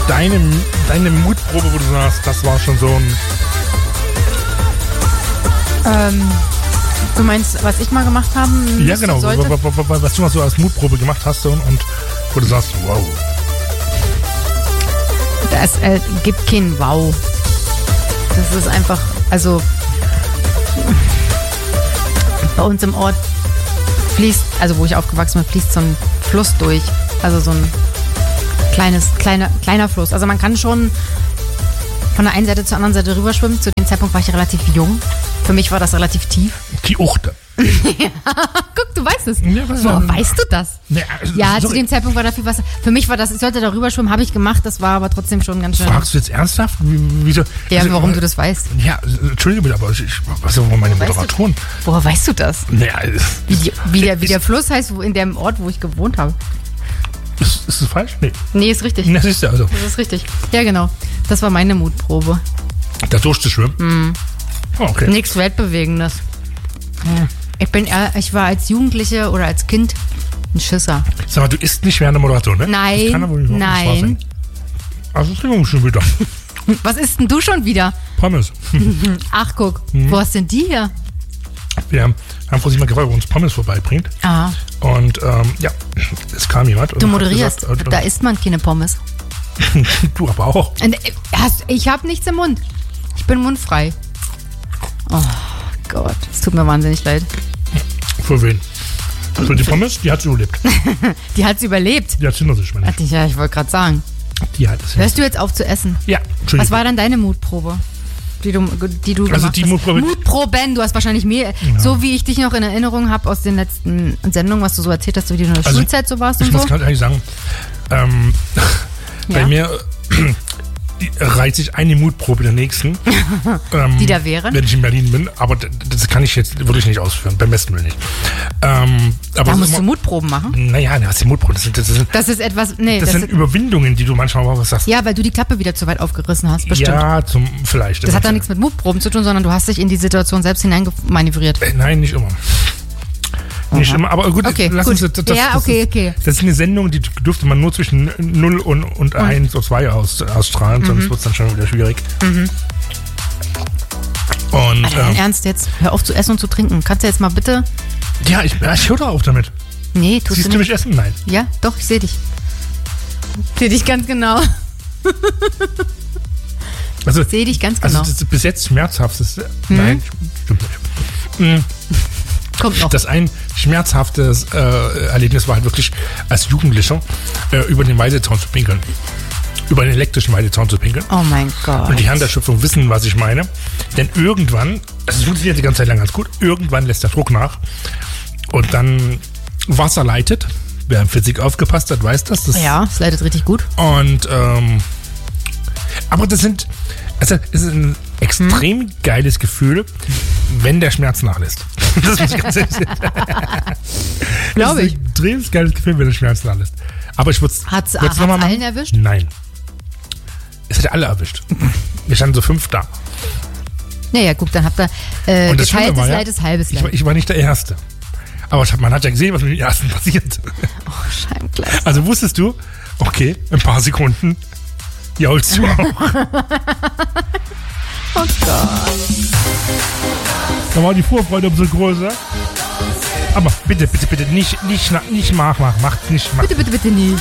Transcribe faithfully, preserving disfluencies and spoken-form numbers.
deine, deine Mutprobe, wo du sagst, das war schon so ein... Ähm, du meinst, was ich mal gemacht habe? Ja, genau. Sollte? Was du mal so als Mutprobe gemacht hast und, und wo du sagst, wow. Es äh, gibt kein Wow. Das ist einfach, also bei uns im Ort fließt, also wo ich aufgewachsen bin, fließt so ein Fluss durch. Also so ein kleines, kleiner, kleiner Fluss. Also man kann schon von der einen Seite zur anderen Seite rüberschwimmen. Zu dem Zeitpunkt war ich relativ jung. Für mich war das relativ tief. Die Uchte. Ja, guck, du weißt es. Ja, was Warum weißt du das? Ja, also, ja zu dem Zeitpunkt war da viel Wasser. Für mich war das, ich sollte da rüberschwimmen, habe ich gemacht. Das war aber trotzdem schon ganz schön. Fragst du jetzt ernsthaft? Wieso? Ja, also, warum du das weißt. Ja, entschuldige bitte, aber ich, ich weiß ja, wo meine Moderatoren. Woher weißt du das? Naja, wie, die, wie, der, wie der Fluss heißt, wo, in dem Ort, wo ich gewohnt habe. Ist, ist das falsch? Nee. Nee, ist richtig. Das ist ja also. Das ist richtig. Ja, genau. Das war meine Mutprobe. Da durchzuschwimmen? Mhm. Oh, okay. Nichts Weltbewegendes. Ja. Ich bin, ich war als Jugendliche oder als Kind ein Schisser. Sag mal, du isst nicht während der Moderation, ne? Nein, das kann aber nicht nein. Also trinken wir schon wieder. Was isst denn du schon wieder? Pommes. Ach, guck. Mhm. Wo hast denn die hier? Wir haben, haben vor sich mal gefragt, ob uns Pommes vorbeibringt. Aha. Und ähm, ja, es kam jemand. Du moderierst. Gesagt, äh, da isst man keine Pommes. Du aber auch. Ich habe nichts im Mund. Ich bin mundfrei. Oh Gott, es tut mir wahnsinnig leid. Für wen? Für die Pommes? Die hat sie überlebt. Die hat sie überlebt? Die hat sie hinter sich, meine ich. Ja, ich wollte gerade sagen. Die hat es. Hörst du jetzt auf zu essen? Ja, Entschuldigung. Was war dann deine Mutprobe? Die du, die du also gemacht die hast. Mutprobe. Mutproben, du hast wahrscheinlich mehr, ja. So wie ich dich noch in Erinnerung habe aus den letzten Sendungen, was du so erzählt hast, wie du in der also Schulzeit so warst und ich so. Ich muss gerade ehrlich sagen, ähm, ja. bei mir reiht sich eine Mutprobe der nächsten. ähm, die da wären? Wenn ich in Berlin bin, aber das kann ich jetzt wirklich nicht ausführen, beim besten Willen nicht. Ähm, aber da musst immer, du Mutproben machen? Naja, das ist die Mutprobe. Das, das, sind, das ist etwas, nee. Das, das sind Überwindungen, die du manchmal auch sagst. Ja, weil du die Klappe wieder zu weit aufgerissen hast, bestimmt. Ja, zum, vielleicht. Das hat dann nichts mit Mutproben zu tun, sondern du hast dich in die Situation selbst hineinmanövriert. Äh, nein, nicht immer. Nicht immer, aber gut, okay, lass gut. uns das, das, ja, okay, das, okay. Das ist eine Sendung, die dürfte man nur zwischen null und, und eins oder zwei aus, ausstrahlen, mhm. sonst wird es dann schon wieder schwierig. Mhm. Und, Alter, ähm, Ernst jetzt? Hör auf zu essen und zu trinken. Kannst du jetzt mal bitte... Ja, ich, ich höre auf damit. Nee, tust Siehst du du nicht. mich essen? Nein. Ja, doch, ich sehe dich. Ich sehe dich ganz genau. Also, ich sehe dich ganz genau. Also das bis jetzt schmerzhaftes... Mhm. Nein, stimmt nicht. Mhm. Kommt noch. Das ein schmerzhaftes äh, Erlebnis war halt wirklich als Jugendlicher äh, über den Weidezaun zu pinkeln. Über den elektrischen Weidezaun zu pinkeln. Oh mein Gott. Und die Herren der Schöpfung wissen, was ich meine. Denn irgendwann, also es funktioniert die ganze Zeit lang ganz gut, irgendwann lässt der Druck nach. Und dann Wasser leitet. Wer in Physik aufgepasst hat, weiß das. das ja, es leitet richtig gut. Und, ähm, aber das sind, also es ist ein extrem hm. geiles Gefühl, wenn der Schmerz nachlässt. Das muss ich ganz ehrlich sagen. Glaube ich. Das ist ein extrem geiles Gefühl, wenn der Schmerz nachlässt. Aber ich würde es Hat's, hat's nochmal machen. allen erwischt? Nein. Es hat ja alle erwischt. Wir standen so fünf da. Naja, guck, dann habt ihr äh, geteiltes war, Leid ist halbes Leid. Ich war, ich war nicht der Erste. Aber man hat ja gesehen, was mit dem Ersten passiert. Oh, Scheibenkleister. Also wusstest du, okay, ein paar Sekunden jaulst du auch. Oh Gott. Da war die Vorfreude umso größer. Aber bitte, bitte, bitte, nicht, nicht, nicht mach, mach, macht nicht. Mach. Bitte, bitte, bitte nicht.